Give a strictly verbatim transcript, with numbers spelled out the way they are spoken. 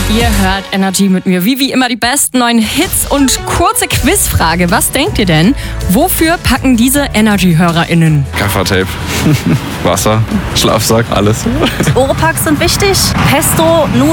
Ihr hört Energy mit mir. Wie wie immer die besten neuen Hits und kurze Quizfrage. Was denkt ihr denn? Wofür packen diese Energy-HörerInnen? Gaffertape, Wasser, Schlafsack, alles. Oropax sind wichtig. Pesto, Nudeln.